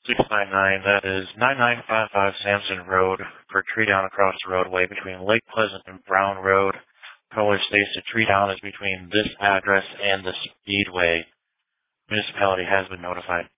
699, that is 9955 Sampson Road for tree down across the roadway between Lake Pleasant and Brown Road. Caller states the tree down is between this address and the Speedway. Municipality has been notified.